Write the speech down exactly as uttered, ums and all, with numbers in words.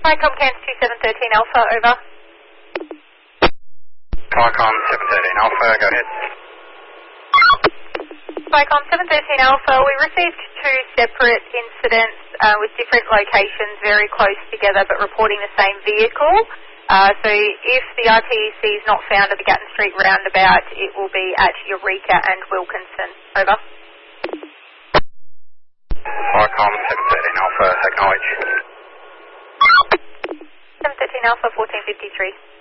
Vicom Cairns two seven one three Alpha, over. Vicom seven one three Alpha, go ahead. Vicom seven one three Alpha, we received two separate incidents uh, with different locations very close together but reporting the same vehicle. Uh, so if the R T E C is not found at the Gatton Street roundabout, it will be at Eureka and Wilkinson. Over. Vicom seven one three Alpha, acknowledge. seven one three Alpha, fourteen fifty-three.